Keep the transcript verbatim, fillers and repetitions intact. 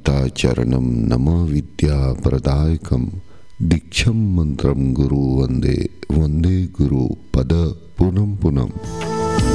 पिता चरणम नम विद्या प्रदायकम दीक्षम मंत्रम गुरु वंदे वंदे गुरु पद